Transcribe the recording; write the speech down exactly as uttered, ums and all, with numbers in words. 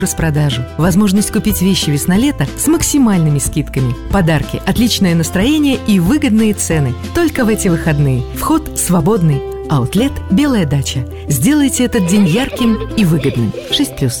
распродажу. Возможность купить вещи весна-лето с максимальными скидками. Подарки, отличное настроение и выгодные цены. Только в эти выходные. Вход свободный. Аутлет «Белая дача». Сделайте этот день ярким и выгодным. шесть плюс.